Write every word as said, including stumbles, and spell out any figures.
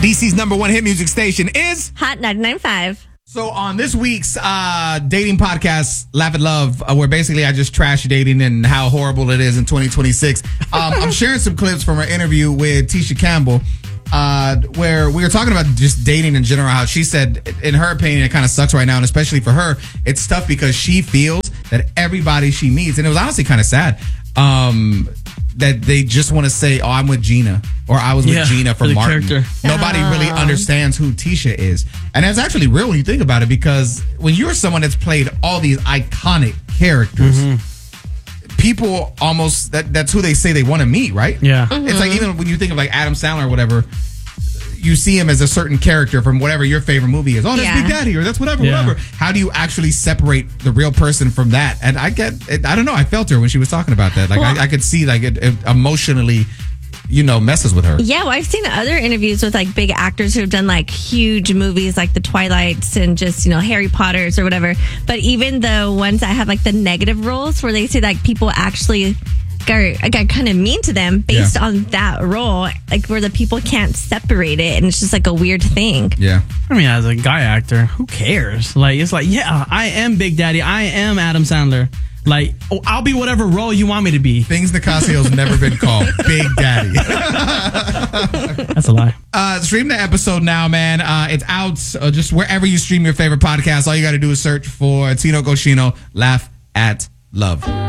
D C's number one hit music station is Hot ninety-nine point five. So on this week's uh, dating podcast, Laugh at Love, uh, where basically I just trash dating and how horrible it is in twenty twenty-six. Um, I'm sharing some clips from our interview with Tisha Campbell, uh, where we were talking about just dating in general. How she said, in her opinion, it kind of sucks right now, and especially for her, it's tough because she feels that everybody she meets, and it was honestly kind of sad, um, that they just want to say, "Oh, I'm with Gina," or "I was with Yeah, Gina from for the Martin." character. Nobody really understands who Tisha is, and that's actually real when you think about it. Because when you're someone that's played all these iconic characters, mm-hmm. people almost that that's who they say they want to meet, right? Yeah, mm-hmm. It's like even when you think of like Adam Sandler or whatever, you see him as a certain character from whatever your favorite movie is. Oh, that's Yeah. Big Daddy, or that's whatever, Yeah. whatever. How do you actually separate the real person from that? And I get, it, I don't know. I felt her when she was talking about that. Like Well, I, I could see like it, it emotionally, you know, messes with her. Yeah, well, I've seen other interviews with like big actors who've done like huge movies like the Twilights and just, you know, Harry Potters or whatever. But even the ones that have like the negative roles where they say like people actually got, got kind of mean to them based Yeah. on that role, like where the people can't separate it and it's just like a weird thing. Yeah. I mean, as a guy actor, who cares? Like, it's like, yeah, I am Big Daddy. I am Adam Sandler. Like, oh, I'll be whatever role you want me to be. Things Nicasio's never been called. Big Daddy. That's a lie. Uh, stream the episode now, man. Uh, it's out uh, just wherever you stream your favorite podcast. All you got to do is search for Tino Cochino, Laugh at Love.